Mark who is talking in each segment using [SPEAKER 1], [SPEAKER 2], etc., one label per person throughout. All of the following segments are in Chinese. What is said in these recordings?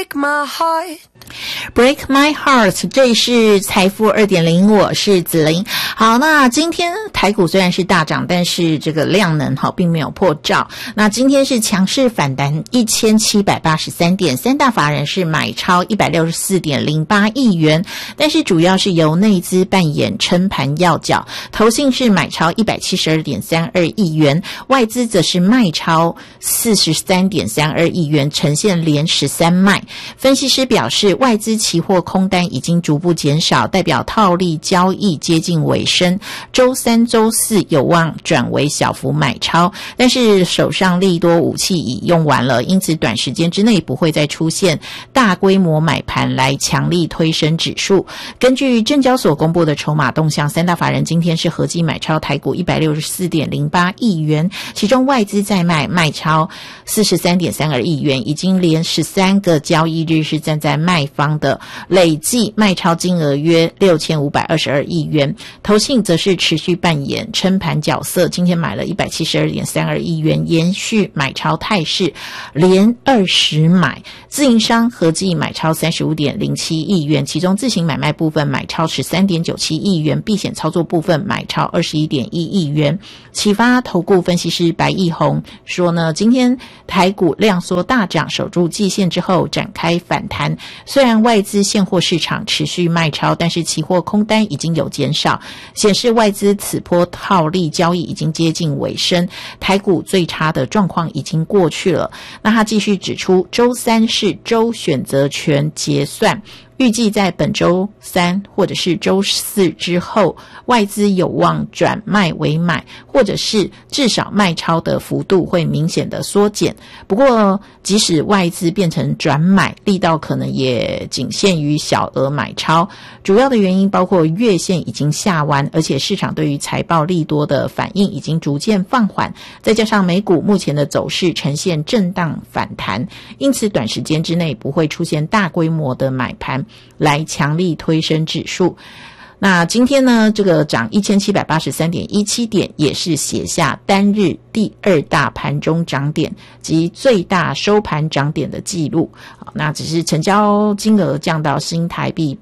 [SPEAKER 1] Break my heart， 这里是财富 2.0， 我是子玲。好，那今天台股虽然是大涨，但是这个量能并没有破兆。那今天是强势反弹1783点，三大法人是买超 164.08 亿元，但是主要是由内资扮演撑盘要角，投信是买超 172.32 亿元，外资则是卖超 43.32 亿元，呈现连13卖。分析师表示，外资期货空单已经逐步减少，代表套利交易接近尾声，周三周四有望转为小幅买超，但是手上利多武器已用完了，因此短时间之内不会再出现大规模买盘来强力推升指数。根据证交所公布的筹码动向，三大法人今天是合计买超台股 164.08 亿元，其中外资在卖超 43.32 亿元，已经连13个交易日是站在卖方的，累计卖超金额约6522亿元。投信则是持续扮演撑盘角色，今天买了 172.32 亿元，延续买超态势，连20买。自营商合计买超 35.07 亿元，其中自行买卖部分买超 13.97 亿元，避险操作部分买超 21.1 亿元。启发投顾分析师白义宏说呢，今天台股量缩大涨，守住季线之后展开反弹，虽然外资现货市场持续卖超，但是期货空单已经有减少，显示外资此波套利交易已经接近尾声，台股最差的状况已经过去了。那他继续指出，周三是周选择权结算，预计在本周三或者是周四之后，外资有望转卖为买，或者是至少卖超的幅度会明显的缩减。不过即使外资变成转买，力道可能也仅限于小额买超，主要的原因包括月线已经下弯，而且市场对于财报利多的反应已经逐渐放缓，再加上美股目前的走势呈现震荡反弹，因此短时间之内不会出现大规模的买盘来强力推升指数。那今天呢，这个涨 1783.17 点，也是写下单日第2大盘中涨点及最大收盘涨点的记录。那只是成交金额降到新台币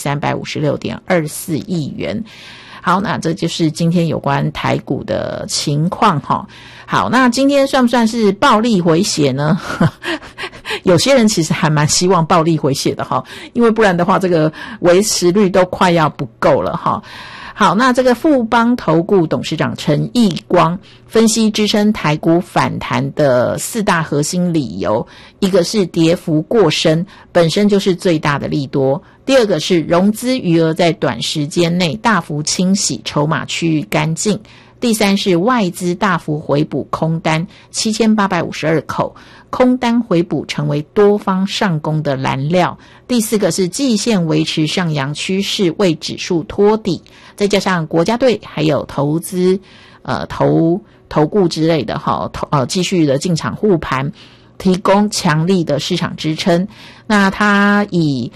[SPEAKER 1] 8356.24 亿元。好，那这就是今天有关台股的情况哈。好，那今天算不算是暴力回血呢？有些人其实还蛮希望暴力回血的哈，因为不然的话这个维持率都快要不够了哈。好，那这个富邦投顾董事长陈义光分析支撑台股反弹的4大核心理由，一个是跌幅过深，本身就是最大的利多；第二个是融资余额在短时间内大幅清洗，筹码趋于干净；第三是外资大幅回补空单7852口，空单回补成为多方上攻的燃料；第四个是季线维持上扬趋势，为指数托底，再加上国家队还有投资投顾之类的继续的进场护盘，提供强力的市场支撑。那他以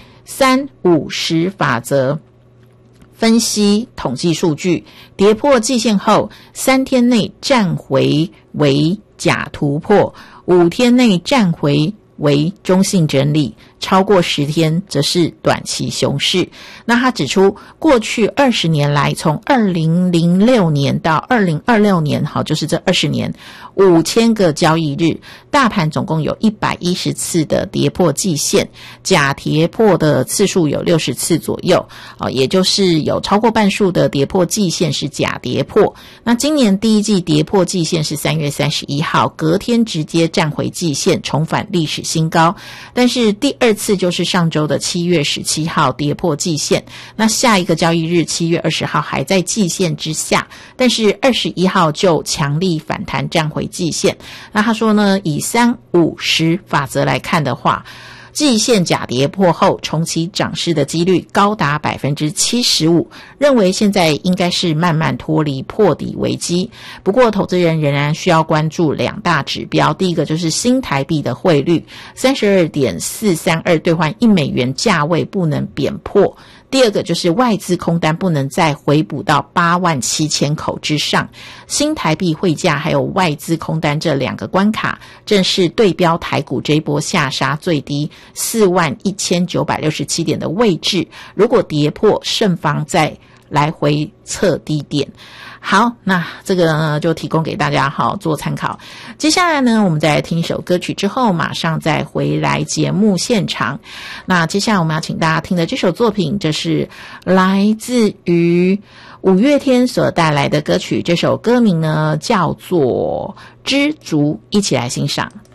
[SPEAKER 1] 3-5-10法则分析统计数据，跌破季线后3天内站回为假突破，5天内站回为中性整理，超过10天则是短期熊市。那他指出，过去20年来，从2006年到2026年，就是这20年5000个交易日，大盘总共有110次的跌破季线，假跌破的次数有60次左右，也就是有超过半数的跌破季线是假跌破。那今年第一季跌破季线是3月31号，隔天直接站回季线，重返历史新高。但是第二次就是上周的7月17号跌破季线，那下一个交易日7月20号还在季线之下，但是21号就强力反弹站回季线。那他说呢，以3-5-10法则来看的话，季线假跌破后重启涨势的几率高达 75%， 认为现在应该是慢慢脱离破底危机。不过投资人仍然需要关注2大指标，第一个就是新台币的汇率 32.432 兑换1美元价位不能贬破， 第二个就是外资空单不能再回补到87000口之上，新台币汇价还有外资空单这两个关卡，正是对标台股这一波下杀最低41967点的位置，如果跌破，慎防再来回测低点。好，那这个呢就提供给大家好做参考。接下来呢，我们再来听一首歌曲之后，马上再回来节目现场。那接下来我们要请大家听的这首作品，这是来自于五月天所带来的歌曲，这首歌名呢叫做《知足》，一起来欣赏。